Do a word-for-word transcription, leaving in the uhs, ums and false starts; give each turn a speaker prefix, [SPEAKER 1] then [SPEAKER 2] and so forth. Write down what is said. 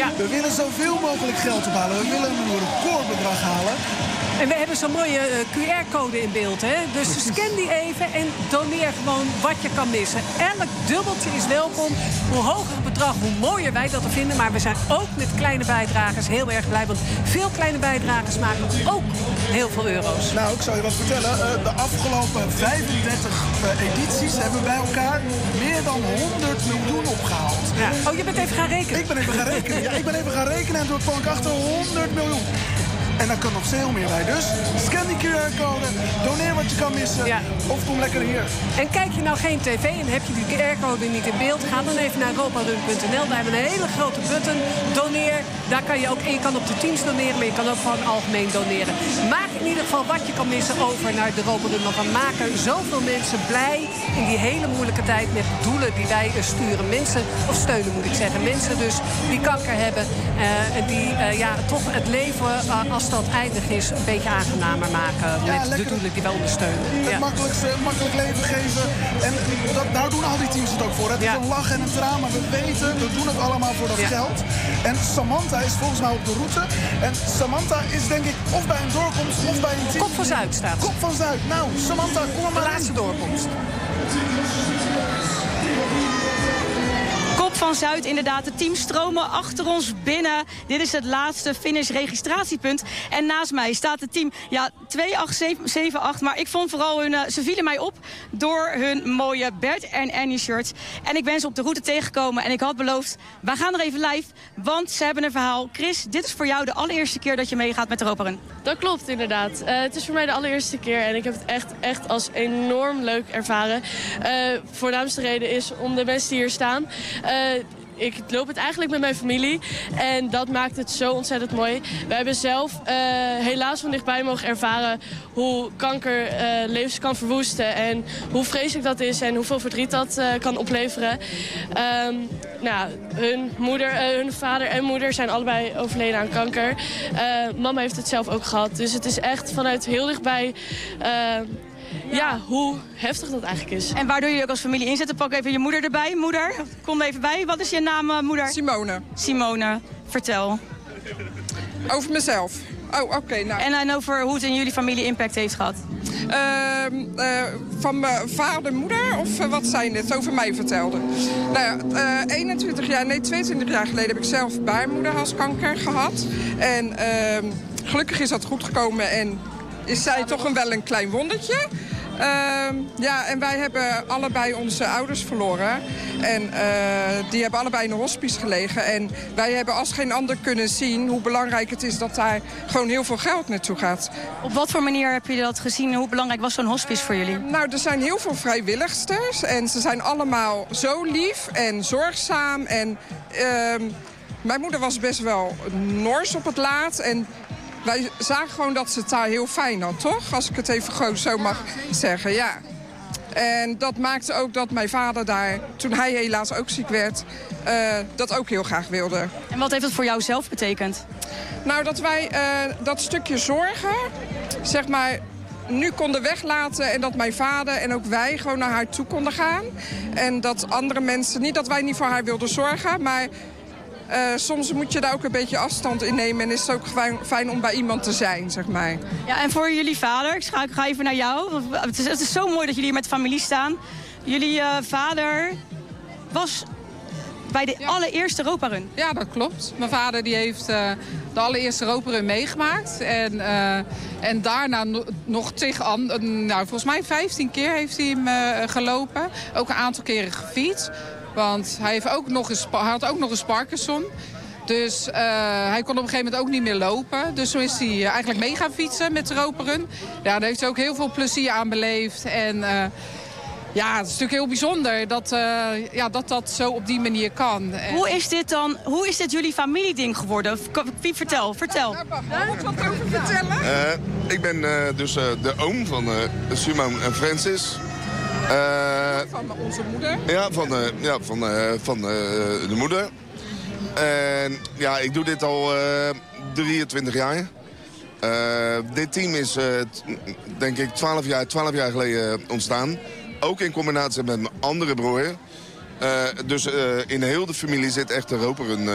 [SPEAKER 1] Ja.
[SPEAKER 2] We willen zoveel mogelijk geld ophalen. We willen een recordbedrag halen.
[SPEAKER 1] En we hebben zo'n mooie uh, Q R-code in beeld, hè? Dus scan die even en doneer gewoon wat je kan missen. Elk dubbeltje is welkom. Hoe hoger het bedrag, hoe mooier wij dat vinden. Maar we zijn ook met kleine bijdragers heel erg blij. Want veel kleine bijdragers maken ook heel veel euro's.
[SPEAKER 2] Nou, ik zal je wat vertellen. Uh, de afgelopen vijfendertig uh, edities hebben bij elkaar meer dan honderd miljoen opgehaald.
[SPEAKER 1] Ja. Oh, je bent even gaan rekenen?
[SPEAKER 2] Ik ben even gaan rekenen. Ja, ik ben even gaan rekenen en toen kwam ik achter honderd miljoen. En daar kan nog veel meer bij. Dus scan die Q R-code, doneer wat je kan missen, ja. Of kom lekker hier.
[SPEAKER 1] En kijk je nou geen tv en heb je die Q R-code niet in beeld, ga dan even naar europarun punt n l. Daar hebben we een hele grote button, doneer. Daar kan je ook, je kan op de teams doneren, maar je kan ook gewoon algemeen doneren. Maak in ieder geval wat je kan missen over naar de Europarun. Want we maken zoveel mensen blij in die hele moeilijke tijd met doelen die wij sturen. Mensen, of steunen moet ik zeggen. Mensen dus die kanker hebben uh, en die uh, ja, toch het leven uh, als dat eindig is, een beetje aangenamer maken ja, met lekker, de doelen die wij ondersteunen.
[SPEAKER 2] Het ja. makkelijkste, makkelijk leven geven. En dat, daar doen al die teams het ook voor. Het ja. is een lach en een traan, maar we weten, we doen het allemaal voor dat ja. geld. En Samantha is volgens mij op de route. En Samantha is denk ik of bij een doorkomst of bij een team.
[SPEAKER 1] Kop van Zuid staat.
[SPEAKER 2] Kop van Zuid. Nou, Samantha, kom maar.
[SPEAKER 1] De laatste doorkomst.
[SPEAKER 3] Kop van Zuid, inderdaad. De teams stromen achter ons binnen. Dit is het laatste finish-registratiepunt. En naast mij staat het team ja, twee acht zeven acht. Maar ik vond vooral hun... Uh, ze vielen mij op door hun mooie Bert en Annie shirts. En ik ben ze op de route tegengekomen. En ik had beloofd, wij gaan er even live. Want ze hebben een verhaal. Chris, dit is voor jou de allereerste keer dat je meegaat met de Europarun.
[SPEAKER 4] Dat klopt, inderdaad. Uh, het is voor mij de allereerste keer. En ik heb het echt, echt als enorm leuk ervaren. Uh, voornaamste reden is om de mensen die hier staan... Uh, ik loop het eigenlijk met mijn familie en dat maakt het zo ontzettend mooi. We hebben zelf uh, helaas van dichtbij mogen ervaren hoe kanker uh, levens kan verwoesten en hoe vreselijk dat is en hoeveel verdriet dat uh, kan opleveren. Um, nou, hun, moeder, uh, hun vader en moeder zijn allebei overleden aan kanker. Uh, mama heeft het zelf ook gehad, dus het is echt vanuit heel dichtbij... Uh, Ja, hoe heftig dat eigenlijk is.
[SPEAKER 3] En waardoor jullie ook als familie inzetten, pak even je moeder erbij. Moeder, kom even bij. Wat is je naam, uh, moeder?
[SPEAKER 5] Simone.
[SPEAKER 3] Simone, vertel.
[SPEAKER 5] Over mezelf. Oh, oké. Okay, nou.
[SPEAKER 3] En, en over hoe het in jullie familie impact heeft gehad.
[SPEAKER 5] Uh, uh, van mijn vader en moeder, of uh, wat zij net over mij vertelde. Nou ja, uh, eenentwintig jaar, nee, tweeëntwintig jaar geleden heb ik zelf baarmoederhalskanker gehad. En uh, gelukkig is dat goed gekomen en is zij toch een, wel een klein wondertje. Uh, ja, en wij hebben allebei onze ouders verloren. En uh, die hebben allebei in een hospice gelegen. En wij hebben als geen ander kunnen zien hoe belangrijk het is dat daar gewoon heel veel geld naartoe gaat.
[SPEAKER 3] Op wat voor manier heb je dat gezien? Hoe belangrijk was zo'n hospice voor jullie?
[SPEAKER 5] Nou, er zijn heel veel vrijwilligsters. En ze zijn allemaal zo lief en zorgzaam. En uh, mijn moeder was best wel nors op het laat. En wij zagen gewoon dat ze het daar heel fijn had, toch? Als ik het even gewoon zo mag zeggen, ja. En dat maakte ook dat mijn vader daar, toen hij helaas ook ziek werd, uh, dat ook heel graag wilde.
[SPEAKER 3] En wat heeft dat voor jou zelf betekend?
[SPEAKER 5] Nou, dat wij uh, dat stukje zorgen, zeg maar, nu konden weglaten en dat mijn vader en ook wij gewoon naar haar toe konden gaan. En dat andere mensen, niet dat wij niet voor haar wilden zorgen, maar... Uh, soms moet je daar ook een beetje afstand in nemen en is het ook fijn om bij iemand te zijn, zeg maar.
[SPEAKER 3] Ja, en voor jullie vader, ik ga, ik ga even naar jou. Het is, het is zo mooi dat jullie hier met de familie staan. Jullie uh, vader was bij de ja. allereerste Europarun.
[SPEAKER 6] Ja, dat klopt. Mijn vader die heeft uh, de allereerste Europarun meegemaakt. En, uh, en daarna no nog tegen, nou, volgens mij vijftien keer heeft hij hem uh, gelopen. Ook een aantal keren gefietst. Want hij, heeft ook nog eens, hij had ook nog eens Parkinson. Dus uh, hij kon op een gegeven moment ook niet meer lopen. Dus zo is hij uh, eigenlijk mee gaan fietsen met de Europarun. Ja, daar heeft hij ook heel veel plezier aan beleefd. En uh, ja, het is natuurlijk heel bijzonder dat, uh, ja, dat dat zo op die manier kan. En...
[SPEAKER 3] Hoe is dit dan, hoe is dit jullie familieding geworden? Piep, vertel, vertel.
[SPEAKER 5] Daar moet wat over vertellen.
[SPEAKER 7] Uh, ik ben uh, dus uh, de oom van uh, Simone en Francis.
[SPEAKER 5] Uh, van onze moeder?
[SPEAKER 7] Ja, van, uh, ja, van, uh, van uh, de moeder. En ja, ik doe dit al uh, drieëntwintig jaar. Uh, dit team is, uh, denk ik, twaalf jaar, twaalf jaar geleden ontstaan. Ook in combinatie met mijn andere broer. Uh, dus uh, in heel de familie zit echt de Europarun.